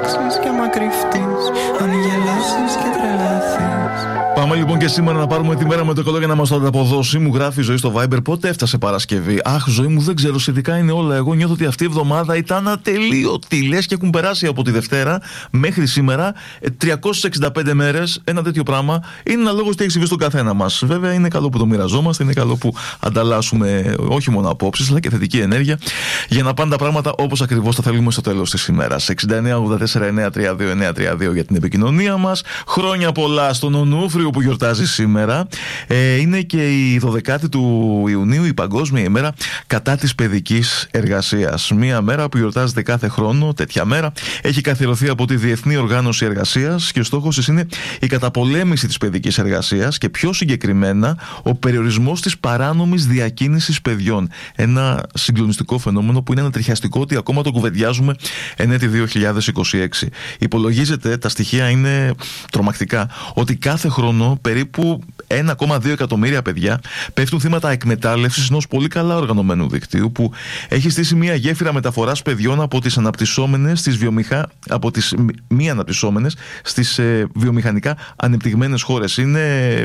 αλλάξεις και άμα κρυφτείς, αν γελάσεις και τρελαθείς. Πάμε λοιπόν και σήμερα να πάρουμε τη μέρα με το καλό για να μας το ανταποδώσει. Μου γράφει η Ζωή στο Viber πότε έφτασε Παρασκευή. Αχ, Ζωή μου, δεν ξέρω, σχετικά είναι όλα. Εγώ νιώθω ότι αυτή η εβδομάδα ήταν ατελείωτη. Λες και έχουν περάσει από τη Δευτέρα μέχρι σήμερα 365 μέρες. Ένα τέτοιο πράγμα είναι ένα λόγος τι έχει συμβεί στον καθένα μας. Βέβαια, είναι καλό που το μοιραζόμαστε, είναι καλό που ανταλλάσσουμε όχι μόνο απόψεις, αλλά και θετική ενέργεια για να πάνε τα πράγματα όπως ακριβώς τα θέλουμε στο τέλος της ημέρας. 69-84-932-932 για την επικοινωνία μας. Χρόνια πολλά στον Ονούφριο που γιορτάζει σήμερα. Είναι και η 12η του Ιουνίου, η Παγκόσμια ημέρα κατά της παιδικής εργασίας. Μία μέρα που γιορτάζεται κάθε χρόνο, τέτοια μέρα. Έχει καθιερωθεί από τη Διεθνή Οργάνωση Εργασίας και ο στόχος της είναι η καταπολέμηση της παιδικής εργασίας και πιο συγκεκριμένα ο περιορισμός της παράνομης διακίνησης παιδιών. Ένα συγκλονιστικό φαινόμενο που είναι ανατριχιαστικό ότι ακόμα το κουβεντιάζουμε εν έτη 2026. Υπολογίζεται, τα στοιχεία είναι τρομακτικά, ότι κάθε χρόνο περίπου 1,2 εκατομμύρια παιδιά πέφτουν θύματα εκμετάλλευσης ενός πολύ καλά οργανωμένου δικτύου που έχει στήσει μια γέφυρα μεταφοράς παιδιών από τις αναπτυσσόμενες από τις μη αναπτυσσόμενες στις βιομηχανικά ανεπτυγμένες χώρες. Είναι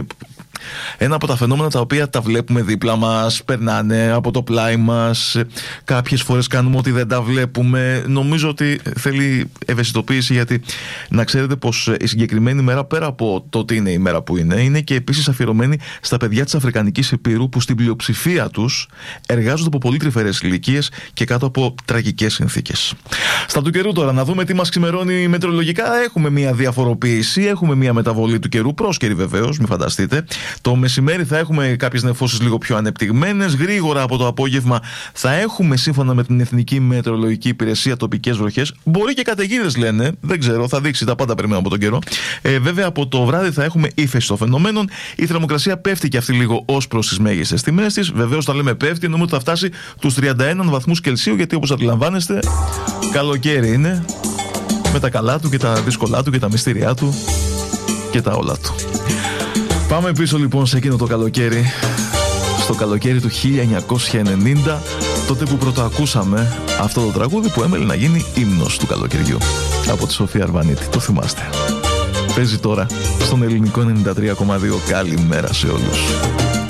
ένα από τα φαινόμενα τα οποία τα βλέπουμε δίπλα μας, περνάνε από το πλάι μας, κάποιες φορές κάνουμε ότι δεν τα βλέπουμε. Νομίζω ότι θέλει ευαισθητοποίηση, γιατί να ξέρετε πως η συγκεκριμένη μέρα, πέρα από το ότι είναι η μέρα που είναι και επίσης αφιερωμένη στα παιδιά της Αφρικανικής Ηπείρου που στην πλειοψηφία τους εργάζονται από πολύ τρυφερές ηλικίες και κάτω από τραγικές συνθήκες. Στα του καιρού τώρα, να δούμε τι μας ξημερώνει μετεωρολογικά. Έχουμε μια διαφοροποίηση, έχουμε μια μεταβολή του καιρού, πρόσκαιρη βεβαίως, μην φανταστείτε. Το μεσημέρι θα έχουμε κάποιες νεφώσεις λίγο πιο ανεπτυγμένες. Γρήγορα από το απόγευμα θα έχουμε, σύμφωνα με την Εθνική Μετεωρολογική Υπηρεσία, τοπικές βροχές. Μπορεί και καταιγίδες λένε, δεν ξέρω, θα δείξει, τα πάντα περιμένουμε από τον καιρό. Βέβαια από το βράδυ θα έχουμε ύφεση των φαινομένων. Η θερμοκρασία πέφτει και αυτή λίγο ως προς τις μέγιστες τιμές της. Βεβαίως, όταν λέμε πέφτει, εννοούμε ότι θα φτάσει τους 31 βαθμούς Κελσίου, γιατί όπως αντιλαμβάνεστε, καλοκαίρι είναι. Με τα καλά του και τα δύσκολά του και τα μυστήριά του και τα όλα του. Πάμε πίσω λοιπόν σε εκείνο το καλοκαίρι, στο καλοκαίρι του 1990, τότε που πρωτοακούσαμε αυτό το τραγούδι που έμελε να γίνει ύμνος του καλοκαιριού από τη Σοφία Αρβανίτη. Το θυμάστε. Παίζει τώρα στον ελληνικό 93,2. Καλημέρα σε όλους.